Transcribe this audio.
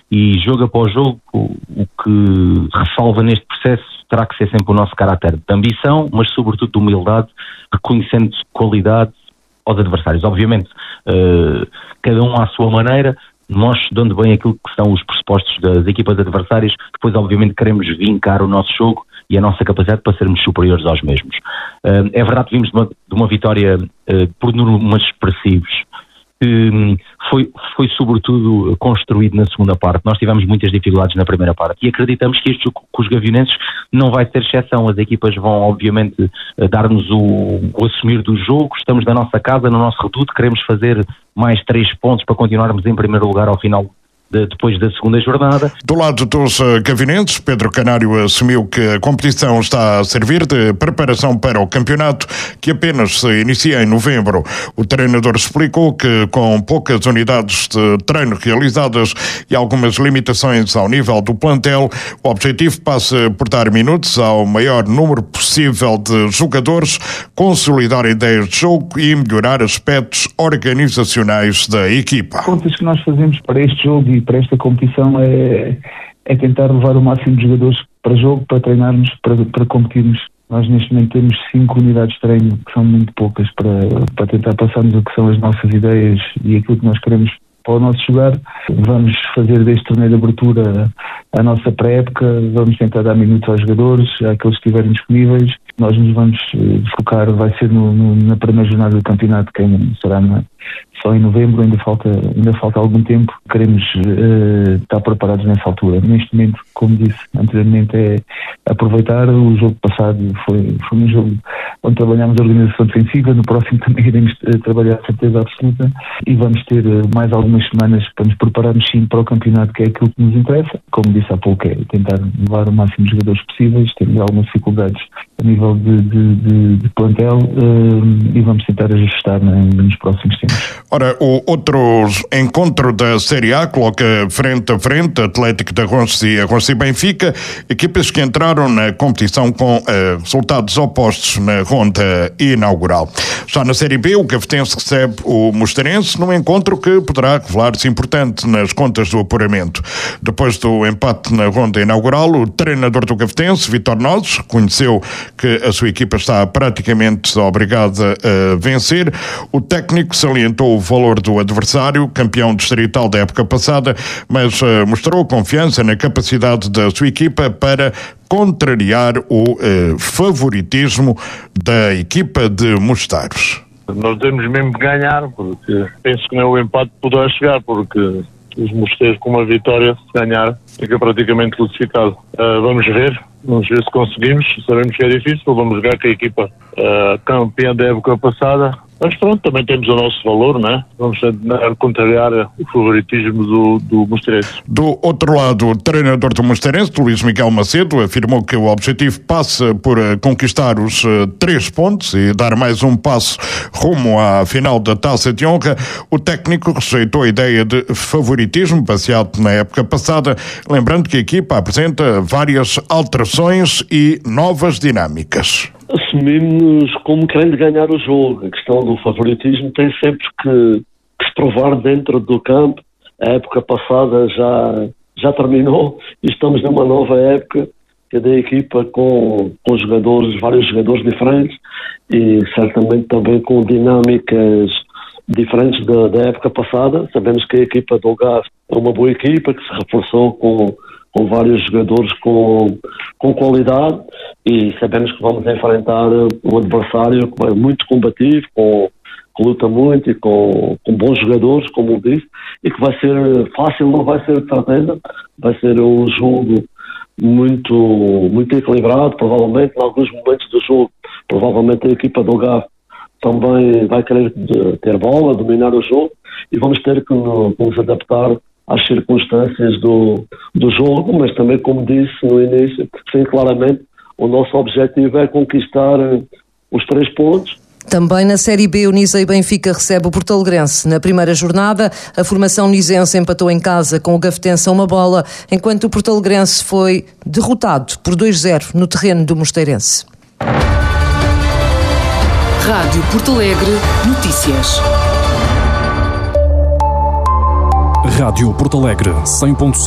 E jogo após jogo, o que ressalva neste processo terá que ser sempre o nosso caráter de ambição, mas sobretudo de humildade, reconhecendo qualidade aos adversários. Obviamente, cada um à sua maneira, nós estudando bem aquilo que são os pressupostos das equipas adversárias, depois obviamente queremos vincar o nosso jogo e a nossa capacidade para sermos superiores aos mesmos. É verdade que vimos de uma vitória por números expressivos, que foi sobretudo construído na segunda parte. Nós tivemos muitas dificuldades na primeira parte e acreditamos que este jogo com os Gaviões não vai ser exceção. As equipas vão obviamente dar-nos o assumir do jogo. Estamos na nossa casa, no nosso reduto, queremos fazer mais 3 pontos para continuarmos em primeiro lugar ao final depois da segunda jornada. Do lado dos gavinenses, Pedro Canário assumiu que a competição está a servir de preparação para o campeonato, que apenas se inicia em novembro. O treinador explicou que, com poucas unidades de treino realizadas e algumas limitações ao nível do plantel, o objetivo passa por dar minutos ao maior número possível de jogadores, consolidar ideias de jogo e melhorar aspectos organizacionais da equipa. As contas que nós fazemos para este jogo e para esta competição é tentar levar o máximo de jogadores para jogo, para treinarmos, para competirmos. Nós neste momento temos 5 unidades de treino, que são muito poucas, para tentar passarmos o que são as nossas ideias e aquilo que nós queremos para o nosso jogar. Vamos fazer deste torneio de abertura a nossa pré-época, vamos tentar dar minutos aos jogadores, àqueles que estiverem disponíveis. Nós nos vamos focar, vai ser na primeira jornada do campeonato, que será só em novembro, ainda falta algum tempo. Queremos estar preparados nessa altura. Neste momento, como disse anteriormente, é aproveitar. O jogo passado foi um jogo onde trabalhámos a organização defensiva. No próximo também iremos trabalhar a certeza absoluta e vamos ter mais algumas semanas para nos prepararmos sim para o campeonato, que é aquilo que nos interessa. Como disse há pouco, é tentar levar o máximo de jogadores possíveis. Temos algumas dificuldades a nível de plantel e vamos tentar ajustar nos próximos tempos. Ora, o outro encontro da Série A coloca frente a frente Atlético de Arronches e Arronches e Benfica, equipas que entraram na competição com resultados opostos na ronda inaugural. Já na Série B, o Gavetense recebe o Mosteirense num encontro que poderá revelar-se importante nas contas do apuramento. Depois do empate na ronda inaugural, o treinador do Gavetense, Vítor Nozes, reconheceu que a sua equipa está praticamente obrigada a vencer. O técnico salientou o valor do adversário, campeão distrital da época passada, mas mostrou confiança na capacidade da sua equipa para contrariar o favoritismo da equipa de Mosteiros. Nós temos mesmo de ganhar, porque penso que nem o empate poderá chegar, porque os Mosteiros com uma vitória, se ganhar, fica praticamente classificado. Vamos ver se conseguimos. Sabemos que é difícil, vamos jogar com a equipa campeã da época passada. Mas pronto, também temos o nosso valor, não é? Vamos tentar contrariar o favoritismo do Mosteirense. Do outro lado, o treinador do Mosteirense, Luís Miguel Macedo, afirmou que o objetivo passa por conquistar os 3 pontos e dar mais um passo rumo à final da Taça de Honra. O técnico rejeitou a ideia de favoritismo baseado na época passada, lembrando que a equipa apresenta várias alterações e novas dinâmicas. Assumimos como querendo ganhar o jogo. A questão do favoritismo tem sempre que se provar dentro do campo. A época passada já terminou e estamos numa nova época, cada equipa com jogadores, vários jogadores diferentes e certamente também com dinâmicas diferentes da época passada. Sabemos que a equipa do Algarve é uma boa equipa que se reforçou com vários jogadores com qualidade e sabemos que vamos enfrentar um adversário que é muito combativo, que luta muito e com bons jogadores, como eu disse, e que vai ser fácil, não vai ser de certeza, vai ser um jogo muito equilibrado, provavelmente em alguns momentos do jogo, provavelmente a equipa do Algarve também vai querer ter bola, dominar o jogo e vamos ter que nos adaptar às circunstâncias do jogo, mas também, como disse no início, sim, claramente, o nosso objetivo é conquistar os 3 pontos. Também na Série B, o Nisa e Benfica recebe o Porto Alegrense. Na primeira jornada, a formação nisense empatou em casa com o Gavetense a 1-1, enquanto o Porto Alegrense foi derrotado por 2-0 no terreno do Mosteirense. Rádio Porto Alegre Notícias. Rádio Porto Alegre 100.5